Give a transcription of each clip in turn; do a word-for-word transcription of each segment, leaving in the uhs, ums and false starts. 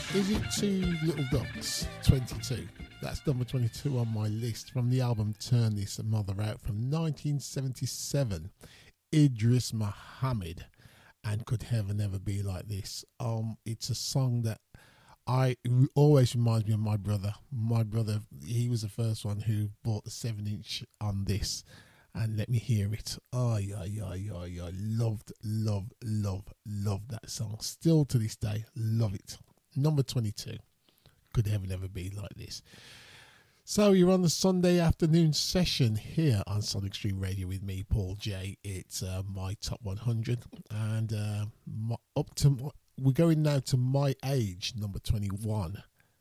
Is it Two Little Dots? twenty-two. That's number twenty-two on my list from the album Turn This Mother Out from nineteen seventy-seven. Idris Muhammad and Could Heaven Ever Be Like This. Um, it's a song that I it always reminds me of my brother. My brother, he was the first one who bought the seven inch on this and let me hear it. Oh, yeah, yeah, yeah, yeah. Loved, loved, loved, loved that song. Still to this day, love it. Number twenty-two. Could Heaven Ever Be Like This. So you're on the Sunday afternoon session here on Sonic Stream Radio with me, Paul J. It's uh, my top one hundred, and uh, my, up to we're going now to My Age, number twenty-one.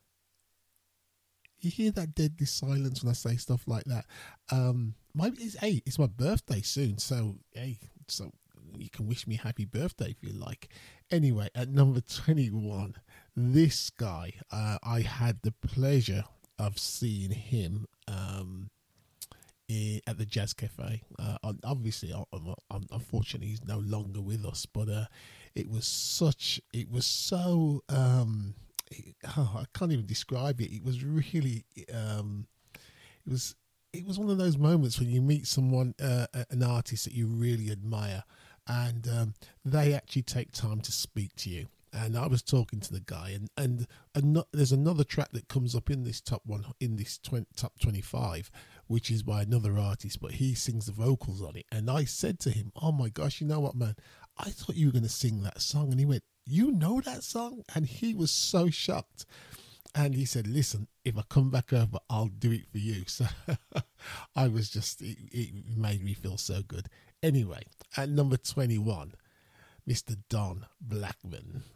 You hear that deadly silence when I say stuff like that. Um, my it's hey, it's my birthday soon, so hey, so you can wish me happy birthday if you like. Anyway, at number twenty-one, this guy, uh, I had the pleasure of seeing him um, in, at the Jazz Cafe. Uh, obviously, unfortunately, he's no longer with us, but uh, it was such, it was so, um, it, oh, I can't even describe it. It was really, um, it was, it was one of those moments when you meet someone, uh, an artist that you really admire, and um, they actually take time to speak to you. And I was talking to the guy, and and, and no, there's another track that comes up in this top one, in this twenty, top twenty-five, which is by another artist, but he sings the vocals on it. And I said to him, "Oh my gosh, you know what, man? I thought you were going to sing that song." And he went, "You know that song?" And he was so shocked. And he said, "Listen, if I come back over, I'll do it for you." So I was just, it, it made me feel so good. Anyway, at number twenty-one, Mister Don Blackman.